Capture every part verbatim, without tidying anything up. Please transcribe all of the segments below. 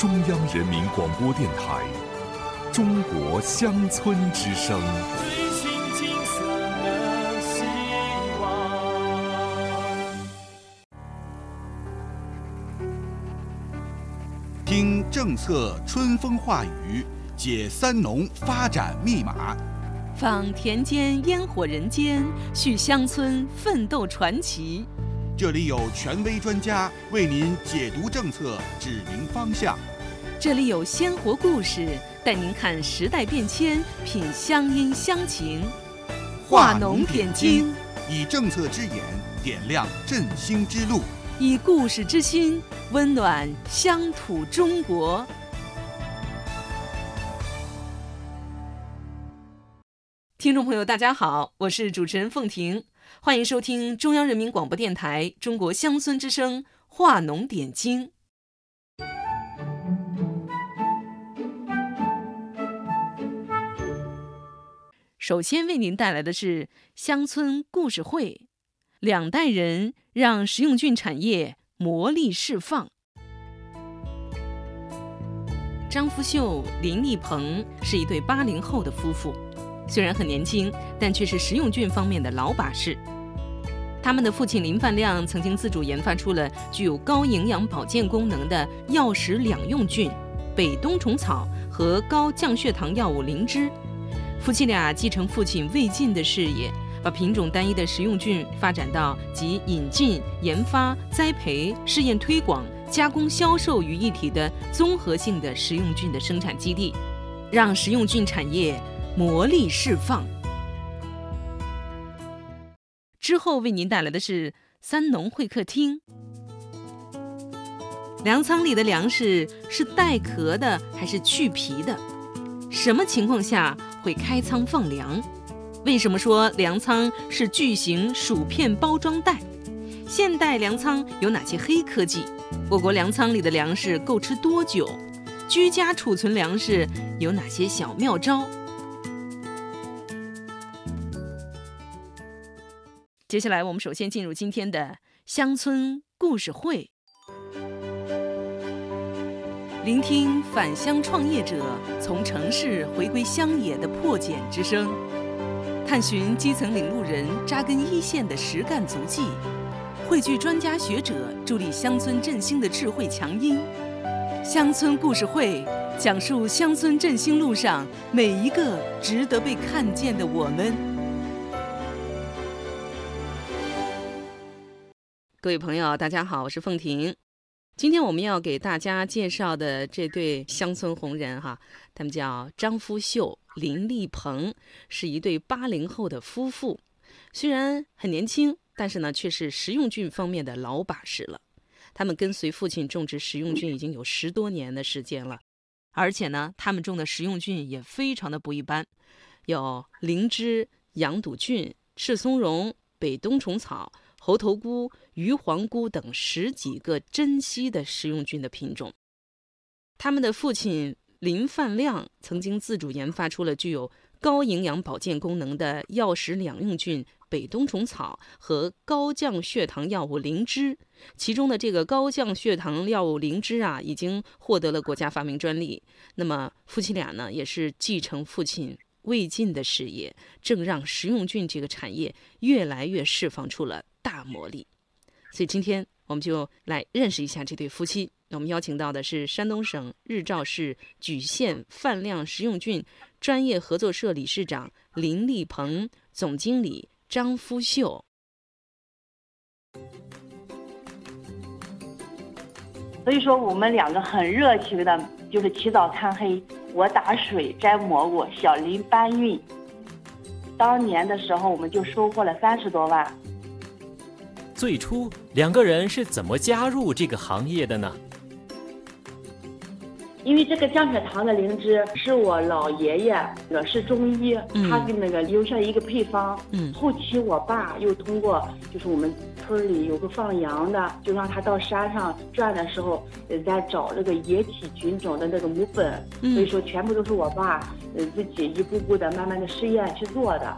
中央人民广播电台中国乡村之声。 最亲近色的希望。 听政策春风化雨，解三农发展密码， 访田间烟火人间，续乡村奋斗传奇。 这里有权威专家为您解读政策，指明方向。 这里有鲜活故事，带您看时代变迁，品乡音乡情。 化农点睛，以政策之眼点亮振兴之路， 以故事之心温暖乡土中国。听众朋友大家好，我是主持人凤婷，欢迎收听中央人民广播电台中国乡村之声化农点睛。首先为您带来的是乡村故事会，两代人让食用菌产业魔力释放。张福秀、林立鹏是一对八零后的夫妇，虽然很年轻，但却是食用菌方面的老把式。他们的父亲林范亮曾经自主研发出了具有高营养保健功能的药食两用菌北冬虫草和高降血糖药物灵芝。夫妻俩继承父亲魏晋的事业，把品种单一的食用菌发展到集引进、研发、栽培、试验推广、加工销售于一体的综合性的食用菌的生产基地，让食用菌产业魔力释放。之后为您带来的是三农会客厅。粮仓里的粮食是带壳的还是去皮的？什么情况下会开仓放粮？为什么说粮仓是巨型薯片包装袋？现代粮仓有哪些黑科技？我国粮仓里的粮食够吃多久？居家储存粮食有哪些小妙招？接下来我们首先进入今天的乡村故事会，聆听返乡创业者从城市回归乡野的破茧之声，探寻基层领路人扎根一线的实干足迹，汇聚专家学者助力乡村振兴的智慧强音。乡村故事会讲述乡村振兴路上每一个值得被看见的我们。各位朋友大家好，我是凤婷。今天我们要给大家介绍的这对乡村红人哈，他们叫张福秀、林立鹏，是一对八零后的夫妇。虽然很年轻，但是呢，却是食用菌方面的老把式了。他们跟随父亲种植食用菌已经有十多年的时间了，而且呢，他们种的食用菌也非常的不一般，有灵芝、羊肚菌、赤松茸、北冬虫草、猴头菇、鱼黄菇等十几个珍稀的食用菌的品种。他们的父亲林范亮曾经自主研发出了具有高营养保健功能的药食两用菌北冬虫草和高降血糖药物灵芝，其中的这个高降血糖药物灵芝啊，已经获得了国家发明专利。那么夫妻俩呢，也是继承父亲魏晋的事业，正让食用菌这个产业越来越释放出了大魔力。所以今天我们就来认识一下这对夫妻。我们邀请到的是山东省日照市莒县范亮食用菌专业合作社理事长林立鹏，总经理张福秀。 所以说我们两个很热情的，就是起早贪黑，我打水摘蘑菇，小林搬运。当年的时候我们就收获了三十多万。 最初两个人是怎么加入这个行业的呢？ 因为这个降血糖的灵芝是我老爷爷，是中医， 嗯、 他给那个留下一个配方。 嗯， 后期我爸又通过，就是我们村里有个放羊的，就让他到山上转的时候，呃，在找这个野体菌种的那个母本。嗯、所以说，全部都是我爸呃自己一步步的慢慢的试验去做的。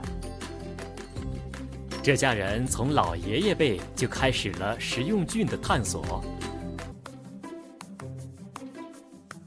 这家人从老爷爷辈就开始了食用菌的探索。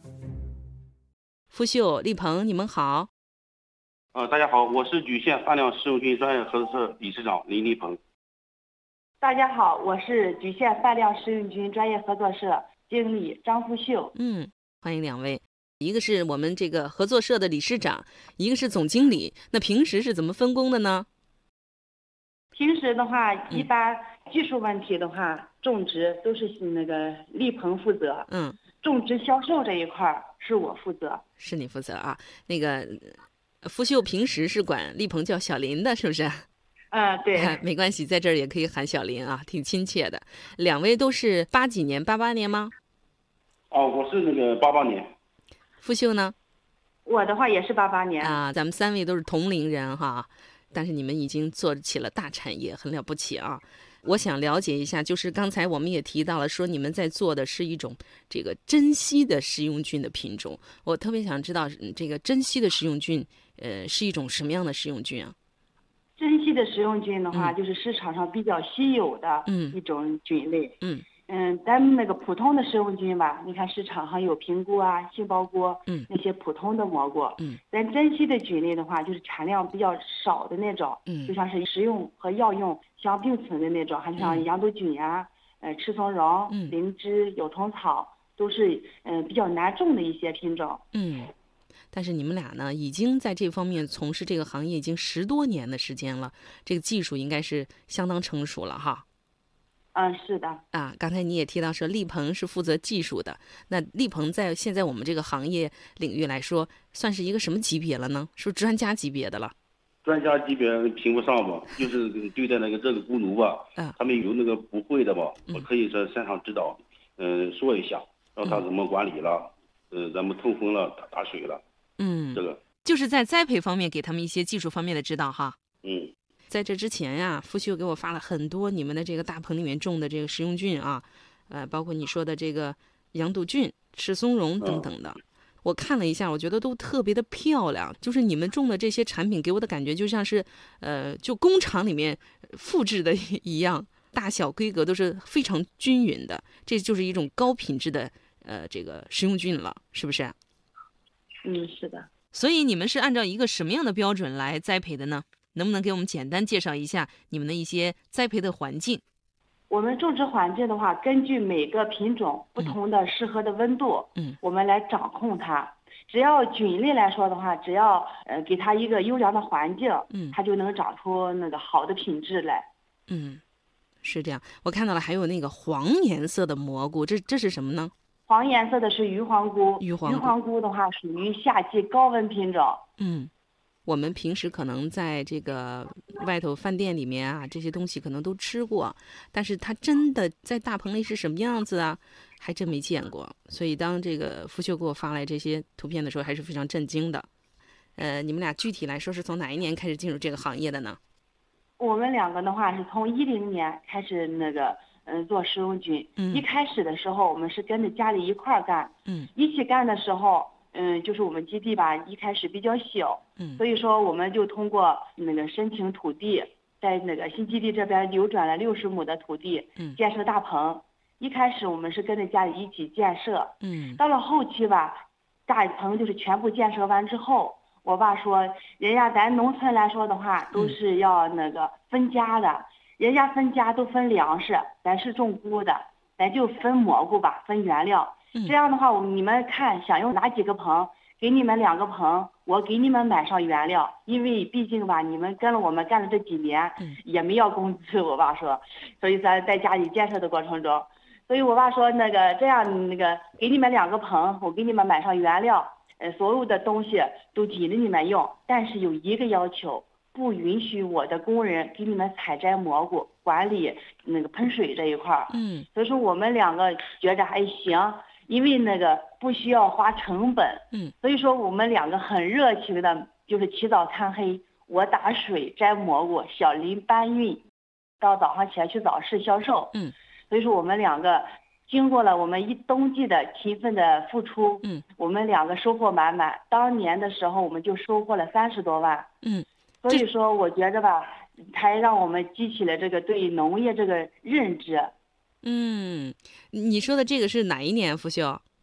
付秀、立鹏，你们好。 呃，大家好，我是莒县大量食用菌专业合作社理事长林立鹏。 大家好，我是莒县泛量食用菌专业合作社经理张富秀。 嗯，欢迎两位，一个是我们这个合作社的理事长，一个是总经理。那平时是怎么分工的呢？ 平时的话，一般技术问题的话，种植都是那个立鹏负责。 嗯， 种植销售这一块儿是我负责。 是你负责啊？那个付秀平时是管立鹏叫小林的，是不是？ 嗯，对、 啊，没关系，在这儿也可以喊小林啊，挺亲切的。两位都是八几年，八八年吗？ 哦，我是那个八八年。 付秀呢？ 我的话也是八八年啊，咱们三位都是同龄人哈，但是你们已经做起了大产业，很了不起啊。我想了解一下，就是刚才我们也提到了，说你们在做的是一种这个珍稀的食用菌的品种，我特别想知道这个珍稀的食用菌，呃，是一种什么样的食用菌啊？ 珍稀的食用菌的话， 嗯、 就是市场上比较稀有的一种菌类。 嗯嗯，咱们那个普通的食用菌吧，你看市场上有平菇啊、杏鲍菇， 嗯， 那些普通的蘑菇。 嗯， 咱珍稀的菌类的话，就是产量比较少的那种。 嗯， 就像是食用和药用相并存的那种，还像羊肚菌呀、呃赤松茸、 嗯、 灵芝、有虫草，都是嗯、呃、比较难种的一些品种。 嗯。但是你们俩呢，已经在这方面从事这个行业已经十多年的时间了，这个技术应该是相当成熟了哈。 嗯，是的。 啊，刚才你也提到说立鹏是负责技术的，那立鹏在现在我们这个行业领域来说，算是一个什么级别了呢？是不是专家级别的了？ 专家级别评不上吧，就是对待那个这个锅炉吧， 嗯、 他们有那个不会的吧， 嗯、 我可以说现场指导，嗯、呃，说一下，让他怎么管理了，嗯、呃，咱们透风了，打打水了。 嗯， 这个就是在栽培方面给他们一些技术方面的指导哈。 嗯， 在这之前呀，付秀给我发了很多你们的这个大棚里面种的这个食用菌啊，呃，包括你说的这个羊肚菌、赤松茸等等的。嗯、我看了一下，我觉得都特别的漂亮。就是你们种的这些产品给我的感觉就像是，呃，就工厂里面复制的一样，大小规格都是非常均匀的。这就是一种高品质的呃这个食用菌了，是不是？ 嗯，是的。 所以你们是按照一个什么样的标准来栽培的呢？能不能给我们简单介绍一下你们的一些栽培的环境？ 我们种植环境的话，根据每个品种不同的适合的温度，嗯，我们来掌控它。只要菌类来说的话，只要呃给它一个优良的环境，嗯，它就能长出那个好的品质来。 嗯，是这样。我看到了还有那个黄颜色的蘑菇，这这是什么呢？ 黄颜色的是鱼黄菇， 鱼黄菇， 鱼黄菇的话属于夏季高温品种。 嗯，我们平时可能在这个外头饭店里面啊，这些东西可能都吃过，但是它真的在大棚里是什么样子啊，还真没见过。所以当这个付秀给我发来这些图片的时候，还是非常震惊的。呃，你们俩具体来说是从哪一年开始进入这个行业的呢？ 我们两个的话是从一零年开始那个。嗯，做食用菌，嗯，一开始的时候我们是跟着家里一块儿干，嗯，一起干的时候，嗯，就是我们基地吧，一开始比较小，嗯，所以说我们就通过那个申请土地，在那个新基地这边流转了六十亩的土地，嗯，建设大棚。一开始我们是跟着家里一起建设，嗯，到了后期吧，大棚就是全部建设完之后，我爸说，人家咱农村来说的话，都是要那个分家的。嗯，人家分家都分粮食，咱是种菇的，咱就分蘑菇吧，分原料。嗯、这样的话，我你们看想用哪几个棚，给你们两个棚，我给你们买上原料。因为毕竟吧，你们跟了我们干了这几年，嗯、也没要工资，我爸说，所以咱在家里建设的过程中，所以我爸说那个这样那个给你们两个棚，我给你们买上原料，呃，所有的东西都给了你们用，但是有一个要求。不允许我的工人给你们采摘蘑菇，管理那个喷水这一块儿。嗯，所以说我们两个觉着还行，因为那个不需要花成本。嗯，所以说我们两个很热情的，就是起早贪黑，我打水摘蘑菇，小林搬运，到早上起来去早市销售。嗯，所以说我们两个经过了我们一冬季的勤奋的付出，嗯，我们两个收获满满。当年的时候我们就收获了三十多万。嗯。所以说，我觉着吧，才让我们激起了这个对农业这个认知。 嗯，你说的这个是哪一年，付秀？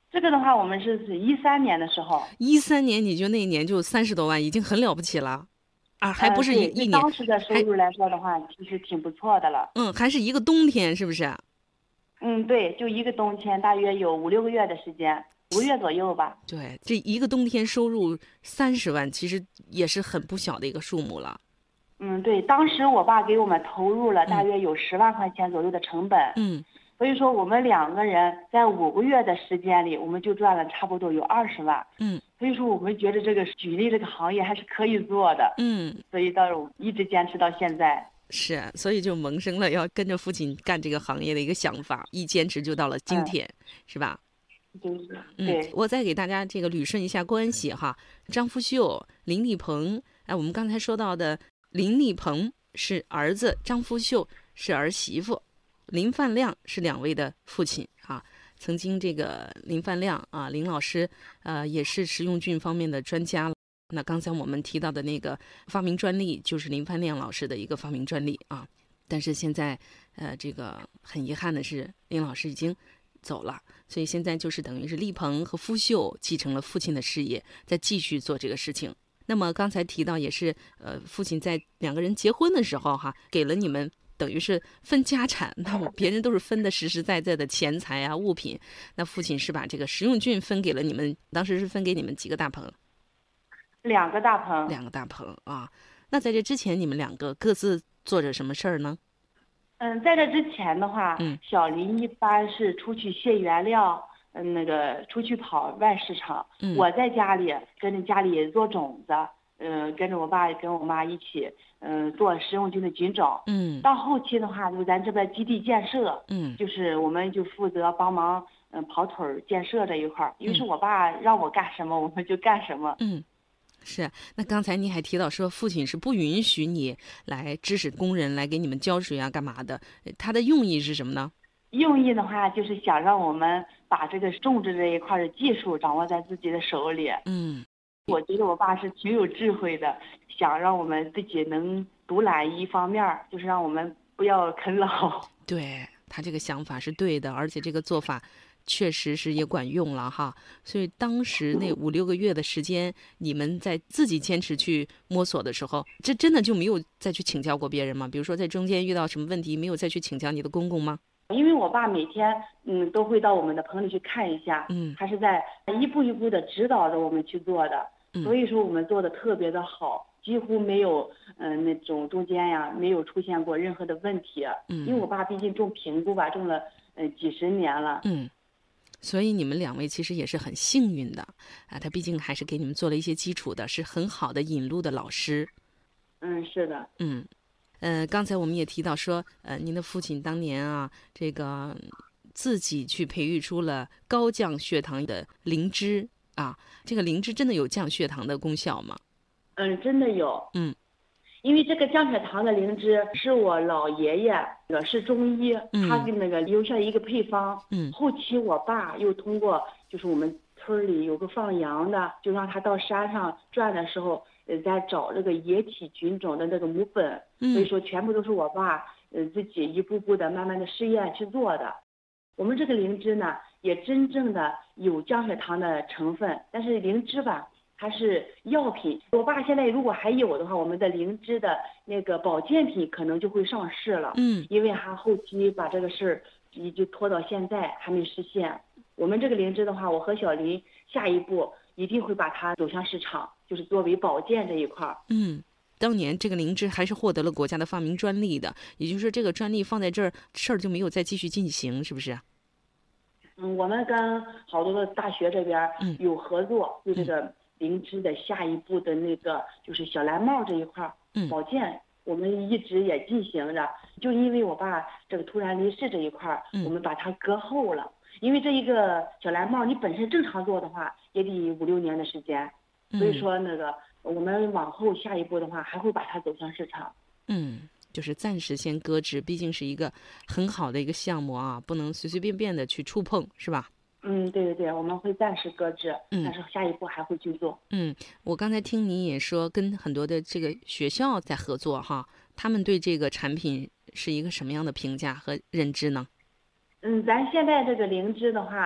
这个的话，我们是是一三年的时候， 一三年你就那一年就三十多万，已经很了不起了啊，还不是一、 呃、 一年， 当时的收入来说的话，其实挺不错的了。 嗯，还是一个冬天，是不是？ 嗯，对，就一个冬天，大约有五六个月的时间，五月左右吧。 对，这一个冬天收入三十万，其实也是很不小的一个数目了。 嗯，对，当时我爸给我们投入了大约有十万块钱左右的成本。 嗯。 所以说，我们两个人在五个月的时间里，我们就赚了差不多有二十万。 嗯， 所以说，我们觉得这个举例这个行业还是可以做的。 嗯， 所以到一直坚持到现在。 是，所以就萌生了要跟着父亲干这个行业的一个想法，一坚持就到了今天，嗯、是吧？ 就是， 对。嗯，我再给大家这个捋顺一下关系哈。张福秀、林立鹏，哎，我们刚才说到的林立鹏是儿子，张福秀是儿媳妇。林范亮是两位的父亲啊，曾经这个林范亮啊，林老师呃也是食用菌方面的专家了。那刚才我们提到的那个发明专利就是林范亮老师的一个发明专利啊，但是现在呃这个很遗憾的是林老师已经走了，所以现在就是等于是立鹏和夫秀继承了父亲的事业，再继续做这个事情。那么刚才提到也是呃父亲在两个人结婚的时候哈，给了你们等于是分家产，那么别人都是分的实实在在的钱财啊物品，那父亲是把这个食用菌分给了你们，当时是分给你们几个大棚？ 两个大棚。 两个大棚啊。那在这之前你们两个各自做着什么事儿呢？ 嗯，在这之前的话，嗯，小林一般是出去卸原料，嗯，那个出去跑外市场，嗯，我在家里跟着家里做种子，嗯，跟着我爸跟我妈一起。嗯，做食用菌的菌种。嗯，到后期的话，就咱这边基地建设。嗯，就是我们就负责帮忙，嗯，跑腿建设这一块儿。因为是我爸让我干什么，我们就干什么。 嗯，是。那刚才你还提到说，父亲是不允许你来指使工人来给你们浇水啊，干嘛的？他的用意是什么呢？ 用意的话，就是想让我们把这个种植这一块的技术掌握在自己的手里。嗯。我觉得我爸是挺有智慧的，想让我们自己能独揽一方面，就是让我们不要啃老。 对，他这个想法是对的，而且这个做法确实是也管用了哈。所以当时那五六个月的时间，你们在自己坚持去摸索的时候，这真的就没有再去请教过别人吗？比如说在中间遇到什么问题，没有再去请教你的公公吗？ 因为我爸每天嗯都会到我们的棚里去看一下，嗯，他是在一步一步的指导着我们去做的。所以说我们做的特别的好，几乎没有嗯、呃、那种中间呀没有出现过任何的问题。嗯，因为我爸毕竟种评估吧，种了呃几十年了。 嗯，所以你们两位其实也是很幸运的啊，他毕竟还是给你们做了一些基础的，是很好的引路的老师。 嗯，是的。 嗯，呃，刚才我们也提到说，呃，您的父亲当年啊，这个自己去培育出了高降血糖的灵芝。啊，这个灵芝真的有降血糖的功效吗？ 嗯，真的有。 嗯， 因为这个降血糖的灵芝是我老爷爷，那个是中医，嗯、他给那个留下一个配方。嗯，后期我爸又通过就是我们村里有个放羊的，就让他到山上转的时候，呃，在找这个野体菌种的那个母本。嗯，所以说全部都是我爸呃自己一步步的慢慢的试验去做的。我们这个灵芝呢，也真正的有降血糖的成分，但是灵芝吧，它是药品。我爸现在如果还有的话，我们的灵芝的那个保健品可能就会上市了。嗯，因为他后期把这个事儿一就拖到现在还没实现。我们这个灵芝的话，我和小林下一步一定会把它走向市场，就是作为保健这一块。 嗯。当年这个灵芝还是获得了国家的发明专利的，也就是说这个专利放在这儿，事儿就没有再继续进行，是不是？ 嗯，我们跟好多的大学这边有合作，就、嗯、这个灵芝的下一步的那个就是小蓝帽这一块，嗯，保健我们一直也进行着。就因为我爸这个突然离世这一块，嗯、我们把它搁后了。因为这一个小蓝帽，你本身正常做的话，也得五六年的时间，所以说那个。我们往后下一步的话，还会把它走向市场。嗯， 就是暂时先搁置，毕竟是一个很好的一个项目啊，不能随随便便的去触碰，是吧？ 嗯，对对对，我们会暂时搁置，嗯、但是下一步还会去做。 嗯，我刚才听你也说，跟很多的这个学校在合作哈，他们对这个产品是一个什么样的评价和认知呢？ 嗯，咱现在这个灵芝的话，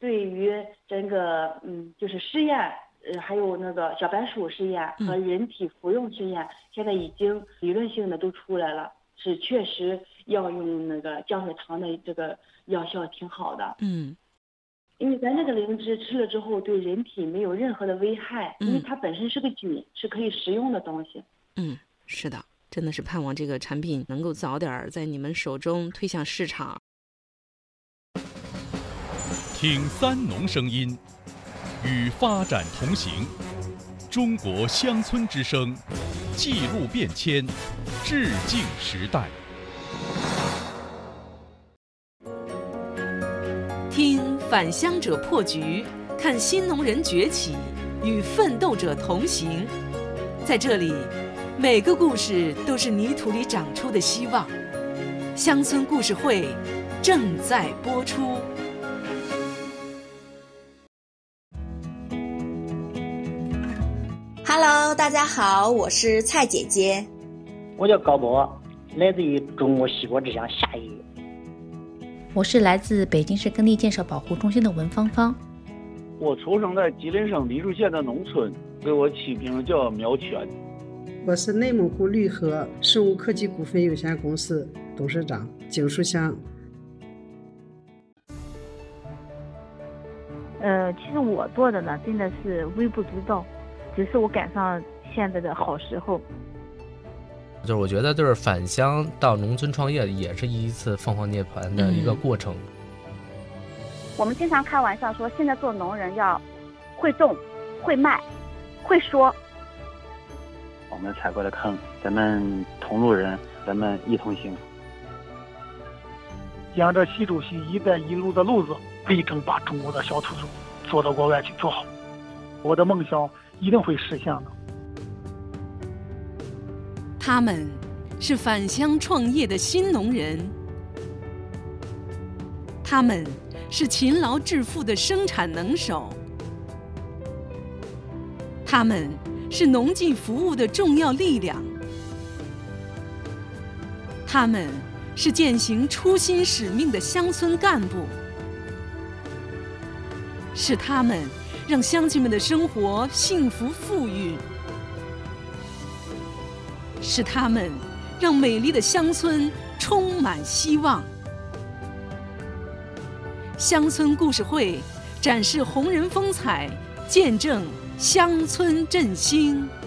对于整个嗯就是试验，呃还有那个小白鼠试验和人体服用试验，现在已经理论性的都出来了，是确实要用那个降血糖的这个药效挺好的。 嗯。 因为咱这个灵芝吃了之后对人体没有任何的危害，因为它本身是个菌，是可以食用的东西。 嗯，是的，真的是盼望这个产品能够早点在你们手中推向市场。 听三农声音，与发展同行。中国乡村之声，记录变迁，致敬时代。 听返乡者破局，看新农人崛起，与奋斗者同行。在这里，每个故事都是泥土里长出的希望。乡村故事会正在播出。 Hello， 大家好，我是蔡姐姐。 我叫高博，来自于中国西国之乡夏邑。 我是来自北京市耕地建设保护中心的文芳芳。 我出生在吉林省黎柱县的农村，给我起名叫苗全。 我是内蒙古绿河生物科技股份有限公司董事长景书香。 呃，其实我做的呢，真的是微不足道，只是我赶上现在的好时候。 就是我觉得，就是返乡到农村创业，也是一次凤凰涅槃的一个过程。嗯、 我们经常开玩笑说，现在做农人要会种、会卖、会说。 我们踩过的坑，咱们同路人，咱们一同行。 沿着习主席“一带一路”的路子，力争把中国的小土豆做到国外去做好。我的梦想一定会实现的。 他们是返乡创业的新农人，他们是勤劳致富的生产能手，他们是农技服务的重要力量，他们是践行初心使命的乡村干部，是他们让乡亲们的生活幸福富裕，是他们让美丽的乡村充满希望。乡村故事会展示红人风采，见证乡村振兴。